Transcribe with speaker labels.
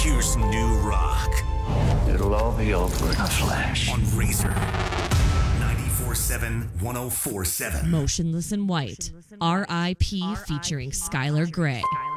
Speaker 1: Here's New Rock.
Speaker 2: It'll all be over in a flash.
Speaker 1: On Razor. 94.7, 104.7.
Speaker 3: Motionless in White. R.I.P. featuring Skylar Grey.